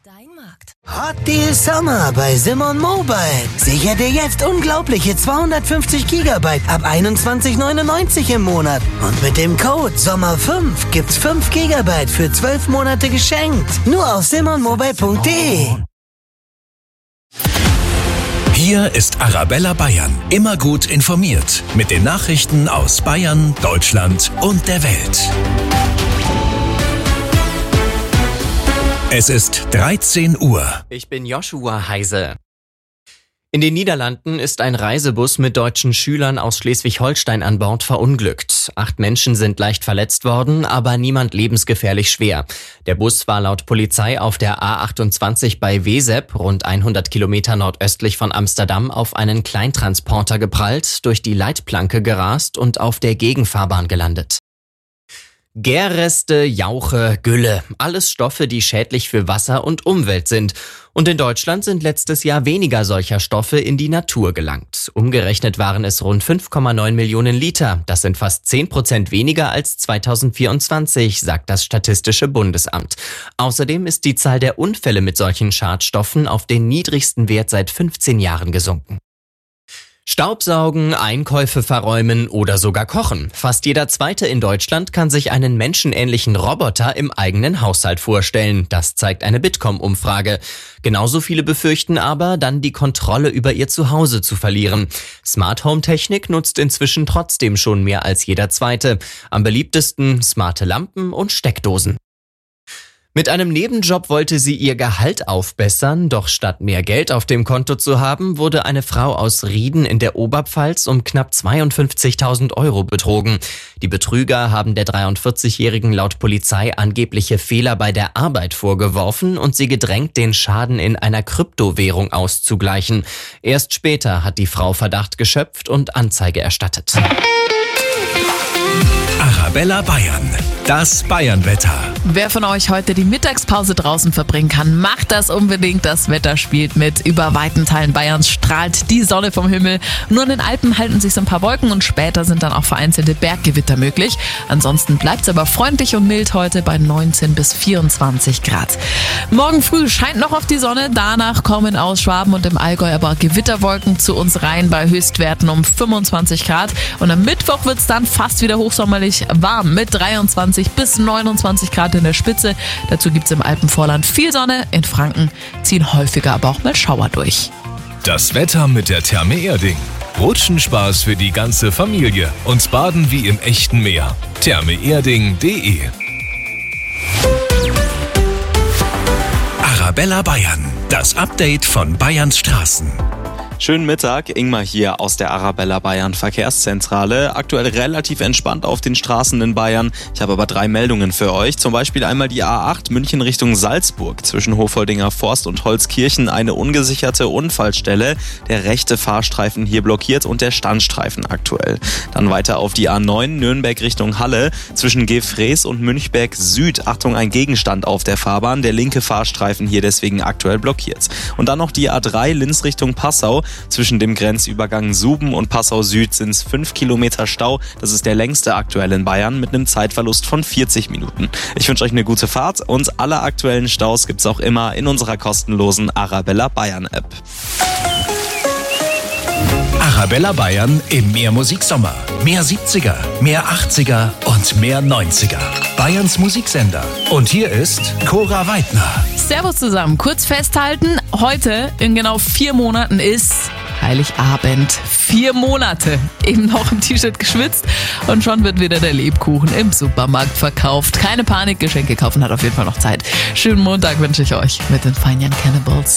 Dein Markt. Hot Deal Summer bei Simon Mobile. Sicher dir jetzt unglaubliche 250 Gigabyte ab 21,99 im Monat. Und mit dem Code SOMMER5 gibt's 5 Gigabyte für 12 Monate geschenkt. Nur auf simonmobile.de. Hier ist Arabella Bayern. Immer gut informiert. Mit den Nachrichten aus Bayern, Deutschland und der Welt. Es ist 13 Uhr. Ich bin Joshua Heise. In den Niederlanden ist ein Reisebus mit deutschen Schülern aus Schleswig-Holstein an Bord verunglückt. 8 Menschen sind leicht verletzt worden, aber niemand lebensgefährlich schwer. Der Bus war laut Polizei auf der A28 bei Wezep, rund 100 Kilometer nordöstlich von Amsterdam, auf einen Kleintransporter geprallt, durch die Leitplanke gerast und auf der Gegenfahrbahn gelandet. Gärreste, Jauche, Gülle, alles Stoffe, die schädlich für Wasser und Umwelt sind. Und in Deutschland sind letztes Jahr weniger solcher Stoffe in die Natur gelangt. Umgerechnet waren es rund 5,9 Millionen Liter. Das sind fast 10% weniger als 2024, sagt das Statistische Bundesamt. Außerdem ist die Zahl der Unfälle mit solchen Schadstoffen auf den niedrigsten Wert seit 15 Jahren gesunken. Staubsaugen, Einkäufe verräumen oder sogar kochen. Fast jeder Zweite in Deutschland kann sich einen menschenähnlichen Roboter im eigenen Haushalt vorstellen. Das zeigt eine Bitkom-Umfrage. Genauso viele befürchten aber, dann die Kontrolle über ihr Zuhause zu verlieren. Smart Home Technik nutzt inzwischen trotzdem schon mehr als jeder Zweite. Am beliebtesten smarte Lampen und Steckdosen. Mit einem Nebenjob wollte sie ihr Gehalt aufbessern, doch statt mehr Geld auf dem Konto zu haben, wurde eine Frau aus Rieden in der Oberpfalz um knapp 52.000 Euro betrogen. Die Betrüger haben der 43-Jährigen laut Polizei angebliche Fehler bei der Arbeit vorgeworfen und sie gedrängt, den Schaden in einer Kryptowährung auszugleichen. Erst später hat die Frau Verdacht geschöpft und Anzeige erstattet. Arabella Bayern. Das Bayernwetter. Wer von euch heute die Mittagspause draußen verbringen kann, macht das unbedingt. Das Wetter spielt mit. Über weiten Teilen Bayerns strahlt die Sonne vom Himmel. Nur in den Alpen halten sich so ein paar Wolken und später sind dann auch vereinzelte Berggewitter möglich. Ansonsten bleibt es aber freundlich und mild heute bei 19 bis 24 Grad. Morgen früh scheint noch auf die Sonne. Danach kommen aus Schwaben und im Allgäu aber Gewitterwolken zu uns rein bei Höchstwerten um 25 Grad. Und am Mittwoch wird es dann fast wieder hochsommerlich warm mit 23 bis 29 Grad in der Spitze. Dazu gibt es im Alpenvorland viel Sonne. In Franken ziehen häufiger aber auch mal Schauer durch. Das Wetter mit der Therme Erding. Rutschenspaß für die ganze Familie und Baden wie im echten Meer. thermeerding.de. Arabella Bayern. Das Update von Bayerns Straßen. Schönen Mittag, Ingmar hier aus der Arabella Bayern Verkehrszentrale. Aktuell relativ entspannt auf den Straßen in Bayern. Ich habe aber 3 Meldungen für euch. Zum Beispiel einmal die A8 München Richtung Salzburg. Zwischen Hofoldinger Forst und Holzkirchen eine ungesicherte Unfallstelle. Der rechte Fahrstreifen hier blockiert und der Standstreifen aktuell. Dann weiter auf die A9 Nürnberg Richtung Halle. Zwischen Gefrees und Münchberg Süd. Achtung, ein Gegenstand auf der Fahrbahn. Der linke Fahrstreifen hier deswegen aktuell blockiert. Und dann noch die A3 Linz Richtung Passau. Zwischen dem Grenzübergang Suben und Passau Süd sind es 5 Kilometer Stau. Das ist der längste aktuell in Bayern mit einem Zeitverlust von 40 Minuten. Ich wünsche euch eine gute Fahrt und alle aktuellen Staus gibt's auch immer in unserer kostenlosen Arabella Bayern App. Arabella Bayern im Mehr Musiksommer. Mehr 70er, mehr 80er und mehr 90er. Bayerns Musiksender. Und hier ist Cora Weidner. Servus zusammen. Kurz festhalten, heute in genau 4 Monaten ist Heiligabend. 4 Monate. Eben noch im T-Shirt geschwitzt und schon wird wieder der Lebkuchen im Supermarkt verkauft. Keine Panik, Geschenke kaufen hat auf jeden Fall noch Zeit. Schönen Montag wünsche ich euch mit den Fine Young Cannibals.